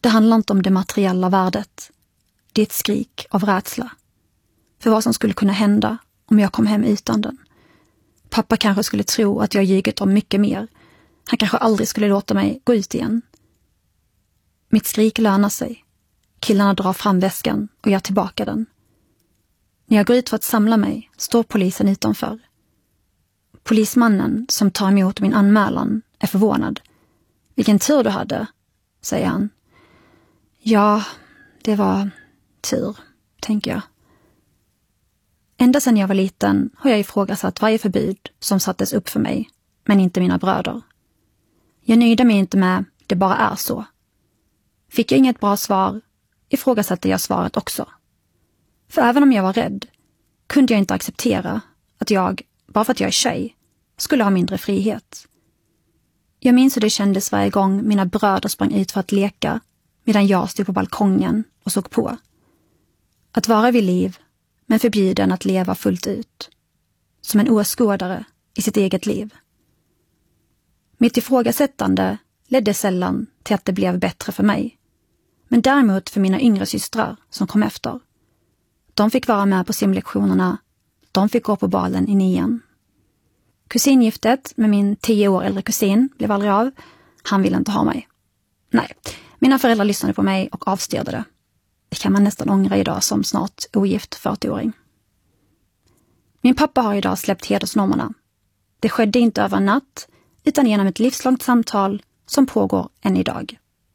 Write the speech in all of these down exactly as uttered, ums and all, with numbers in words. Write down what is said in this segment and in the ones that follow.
Det handlar inte om det materiella värdet. Det är ett skrik av rädsla. För vad som skulle kunna hända om jag kom hem utan den. Pappa kanske skulle tro att jag ljugit om mycket mer. Han kanske aldrig skulle låta mig gå ut igen. Mitt skrik lönar sig. Killarna drar fram väskan och jag tillbaka den. När jag går ut för att samla mig står polisen utanför. Polismannen som tar emot min anmälan är förvånad. Vilken tur du hade, säger han. Ja, det var tur, tänker jag. Ända sedan jag var liten har jag ifrågasatt varje förbud som sattes upp för mig, men inte mina bröder. Jag nöjde mig inte med det bara är så. Fick jag inget bra svar, ifrågasatte jag svaret också. För även om jag var rädd, kunde jag inte acceptera att jag, bara för att jag är tjej, skulle ha mindre frihet. Jag minns hur det kändes varje gång mina bröder sprang ut för att leka, medan jag stod på balkongen och såg på. Att vara vid liv, men förbjuden att leva fullt ut. Som en åskådare i sitt eget liv. Mitt ifrågasättande ledde sällan till att det blev bättre för mig. Men däremot för mina yngre systrar som kom efter. De fick vara med på simlektionerna. De fick gå på balen i nian. Kusingiftet med min tio år äldre kusin blev aldrig av. Han ville inte ha mig. Nej, mina föräldrar lyssnade på mig och avstyrde det. Det kan man nästan ångra idag som snart ogift fyrtioåring. Min pappa har idag släppt hedersnormerna. Det skedde inte över en natt, utan genom ett livslångt samtal som pågår än idag.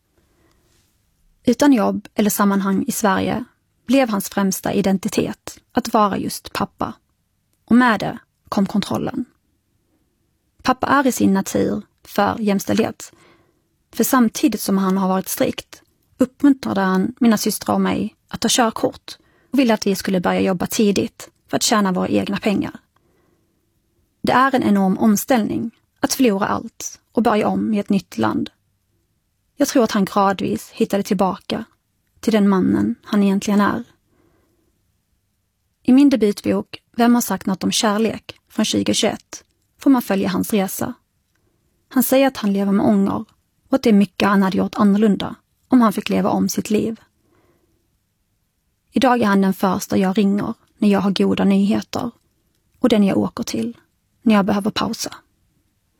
Utan jobb eller sammanhang i Sverige blev hans främsta identitet att vara just pappa. Och med det kom kontrollen. Pappa är i sin natur för jämställdhet. För samtidigt som han har varit strikt uppmuntrade han mina systrar och mig att ta körkort och ville att vi skulle börja jobba tidigt för att tjäna våra egna pengar. Det är en enorm omställning att förlora allt och börja om i ett nytt land. Jag tror att han gradvis hittade tillbaka till den mannen han egentligen är. I min debutbok Vem har sagt något om kärlek från tjugohundratjugoett får man följa hans resa. Han säger att han lever med ånger och att det är mycket han hade gjort annorlunda om han fick leva om sitt liv. Idag är han den första jag ringer när jag har goda nyheter och den jag åker till när jag behöver pausa.